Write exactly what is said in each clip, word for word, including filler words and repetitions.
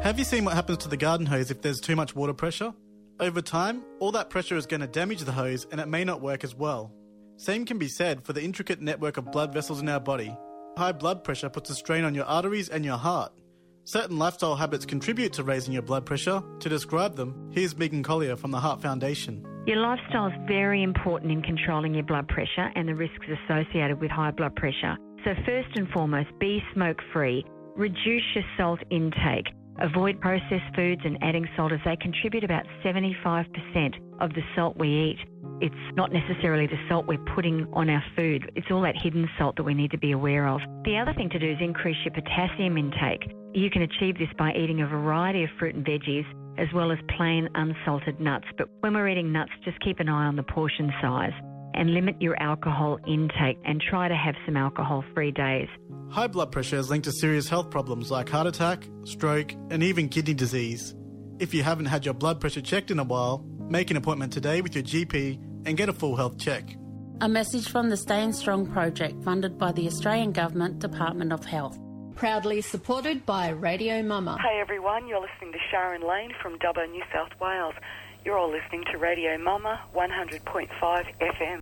Have you seen what happens to the garden hose if there's too much water pressure? Over time, all that pressure is going to damage the hose and it may not work as well. Same can be said for the intricate network of blood vessels in our body. High blood pressure puts a strain on your arteries and your heart. Certain lifestyle habits contribute to raising your blood pressure. To describe them, here's Megan Collier from the Heart Foundation. Your lifestyle is very important in controlling your blood pressure and the risks associated with high blood pressure. So first and foremost, be smoke-free. Reduce your salt intake. Avoid processed foods and adding salt as they contribute about seventy-five percent of the salt we eat. It's not necessarily the salt we're putting on our food. It's all that hidden salt that we need to be aware of. The other thing to do is increase your potassium intake. You can achieve this by eating a variety of fruit and veggies as well as plain unsalted nuts. But when we're eating nuts, just keep an eye on the portion size and limit your alcohol intake and try to have some alcohol-free days. High blood pressure is linked to serious health problems like heart attack, stroke, and even kidney disease. If you haven't had your blood pressure checked in a while, make an appointment today with your G P and get a full health check. A message from the Staying Strong project funded by the Australian Government Department of Health. Proudly supported by Radio Mama. Hey everyone, you're listening to Sharon Lane from Dubbo, New South Wales. You're all listening to Radio Mama, one hundred point five F M.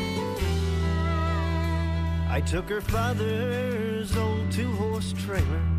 I took her father's old two-horse trailer